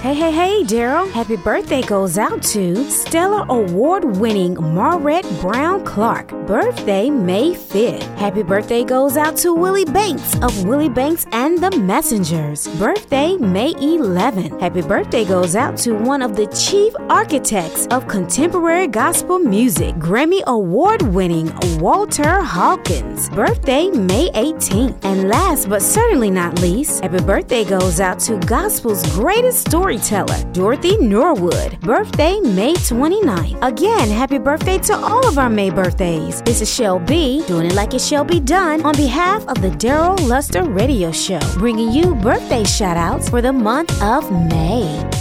Hey, Daryl. Happy birthday goes out to Stellar Award-winning Marette Brown Clark. Birthday May 5th. Happy birthday goes out to Willie Banks of Willie Banks and the Messengers. Birthday May 11th. Happy birthday goes out to one of the chief architects of contemporary gospel music, Grammy Award-winning Walter Hawkins. Birthday May 18th. And last but certainly not least, happy birthday goes out to gospel's greatest storyteller, Dorothy Norwood. Birthday May 29th. Again, happy birthday to all of our May birthdays. This is Shell B, doing it like it shall be done, on behalf of the Daryl Luster Radio Show, bringing you birthday shout-outs for the month of May.